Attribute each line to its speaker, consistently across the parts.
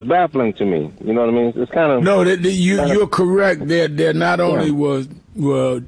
Speaker 1: baffling to me. You know what I mean? It's kind of
Speaker 2: no. You're correct. There not only were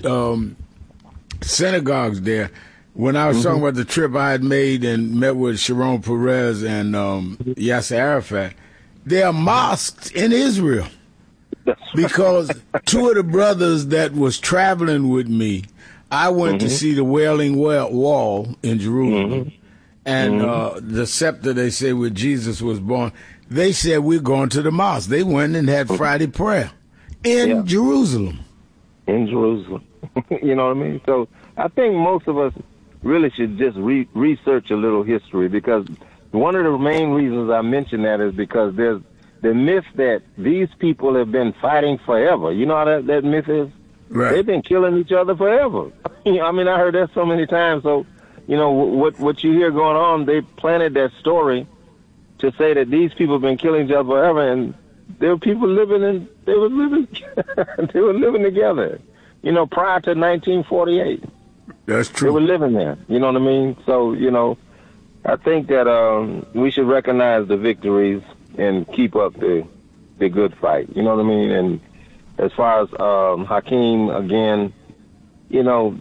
Speaker 2: synagogues there. When I was talking about the trip I had made and met with Sharon Peres and Yasser Arafat, there are mosques in Israel because two of the brothers that was traveling with me, I went to see the Wailing Wall in Jerusalem and the scepter, they say, where Jesus was born. They said, we're going to the mosque. They went and had Friday prayer in Jerusalem.
Speaker 1: In Jerusalem. You know what I mean? So I think most of us really should just research a little history, because one of the main reasons I mention that is because there's the myth that these people have been fighting forever. You know how that myth is?
Speaker 2: Right.
Speaker 1: They've been killing each other forever. I mean, I heard that so many times. So, you know, what you hear going on, they planted that story to say that these people have been killing each other forever, and there were people they were living together, you know, prior to 1948.
Speaker 2: That's true.
Speaker 1: They were living there. You know what I mean? So, you know, I think that we should recognize the victories and keep up the good fight. You know what I mean? And as far as Hakeem, again, you know,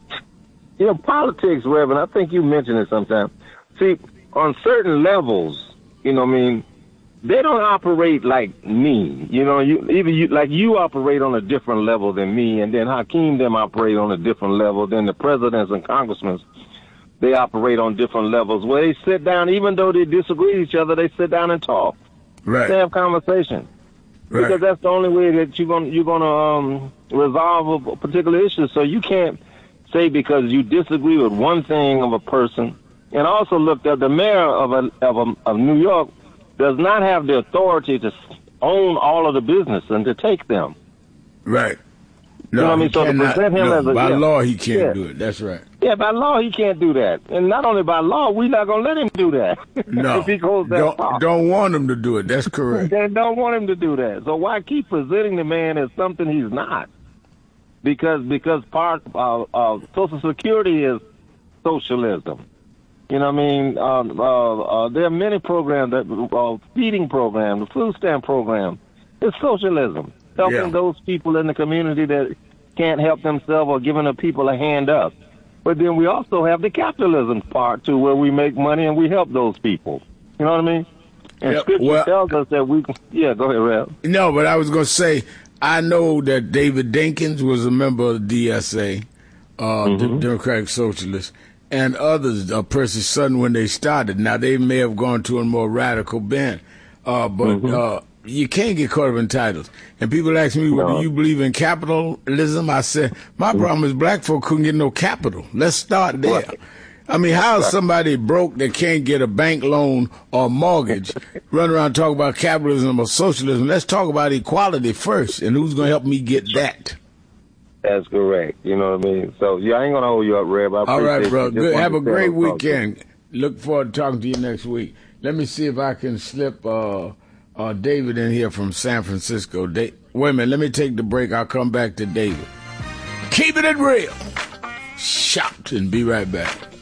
Speaker 1: politics, Reverend, I think you mentioned it sometime. See, on certain levels, you know what I mean, they don't operate like me. You know, you operate on a different level than me, and then Hakeem them operate on a different level than the presidents and congressmen. They operate on different levels where they sit down, even though they disagree with each other, they sit down and talk.
Speaker 2: Right.
Speaker 1: They have conversation. Right. Because that's the only way that you're gonna resolve a particular issue. So you can't say because you disagree with one thing of a person. And also look at the mayor of New York does not have the authority to own all of the business and to take them.
Speaker 2: Right.
Speaker 1: No, you know what I mean? So
Speaker 2: cannot,
Speaker 1: to present him
Speaker 2: by law, he can't do it. That's right.
Speaker 1: Yeah, by law, he can't do that. And not only by law, we're not going to let him do that.
Speaker 2: No.
Speaker 1: If he goes that far.
Speaker 2: Don't want him to do it. That's correct.
Speaker 1: They don't want him to do that. So why keep presenting the man as something he's not? Because part of Social Security is socialism. You know what I mean? There are many programs, feeding program, the food stamp program. It's socialism, helping those people in the community that can't help themselves or giving the people a hand up. But then we also have the capitalism part, too, where we make money and we help those people. You know what I mean? And Scripture tells us that we can... Yeah, go ahead, Rev.
Speaker 2: No, but I was going to say, I know that David Dinkins was a member of the DSA, the Democratic Socialists, and others, Percy Sutton, when they started. Now, they may have gone to a more radical bent, but you can't get caught up in titles. And people ask me, well, do you believe in capitalism? I said, my problem is black folk couldn't get no capital. Let's start there. Right. I mean, how is somebody broke that can't get a bank loan or mortgage run around talking about capitalism or socialism? Let's talk about equality first, and who's going to help me get that?
Speaker 1: That's correct. You know what I mean? So, I ain't going to hold you up, Reb.
Speaker 2: All right, bro. Good. Have a great weekend. Look forward to talking to you next week. Let me see if I can slip David in here from San Francisco. Wait a minute. Let me take the break. I'll come back to David. Keep it real. Shout and be right back.